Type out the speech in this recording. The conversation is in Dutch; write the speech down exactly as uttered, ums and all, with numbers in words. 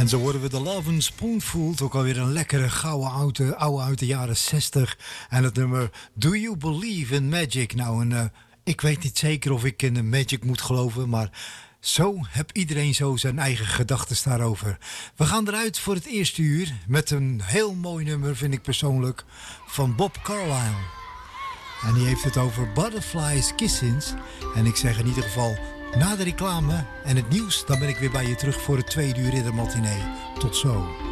En zo worden we de Love and Spoonful, ook alweer een lekkere gouden oude, oude uit de jaren zestig. En het nummer Do You Believe in Magic? Nou, een, uh, ik weet niet zeker of ik in de magic moet geloven, maar zo heb iedereen zo zijn eigen gedachten daarover. We gaan eruit voor het eerste uur met een heel mooi nummer, vind ik persoonlijk, van Bob Carlyle. En die heeft het over Butterflies Kissings. En ik zeg in ieder geval, na de reclame en het nieuws, dan ben ik weer bij je terug voor het tweede uur in de matinee. Tot zo.